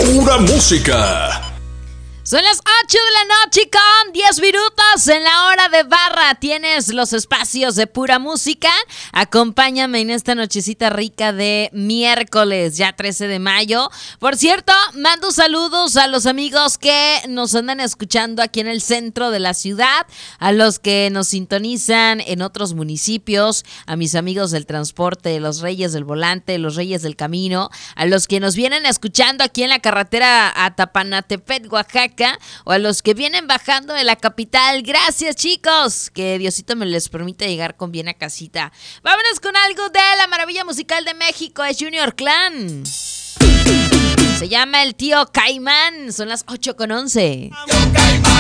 Pura música. Son las 8 de la noche con 10 minutos en la hora de barra. Tienes los espacios de pura música. Acompáñame en esta nochecita rica de miércoles, ya 13 de mayo. Por cierto, mando saludos a los amigos que nos andan escuchando aquí en el centro de la ciudad, a los que nos sintonizan en otros municipios, a mis amigos del transporte, los Reyes del Volante, los Reyes del Camino, a los que nos vienen escuchando aquí en la carretera a Tapanatepec, Oaxaca, o a los que vienen bajando de la capital. Gracias, chicos, que Diosito me les permita llegar con bien a casita. Vámonos con algo de la maravilla musical de México, es Junior Clan. Se llama El Tío Caimán. Son las 8:11.